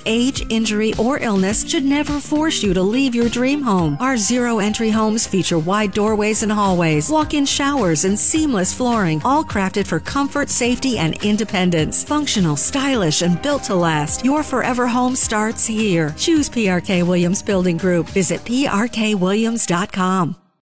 age, injury, or illness should never force you to leave your dream home. Our zero-entry homes feature wide doorways and hallways, walk-in showers, and seamless flooring, all crafted for comfort, safety, and independence. Functional, stylish, and built to last. Your forever home starts here. Choose PRK Williams Building Group. Visit prkwilliams.com.